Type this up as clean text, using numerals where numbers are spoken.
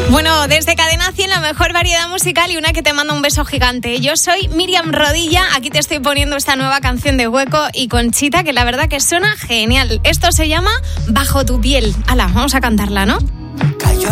Bueno, desde Cadena 100, la mejor variedad musical y una que te manda un beso gigante. Yo soy Miriam Rodilla, aquí te estoy poniendo esta nueva canción de Hueco y Conchita, que la verdad que suena genial. Esto se llama Bajo tu piel. Hala, vamos a cantarla, ¿no?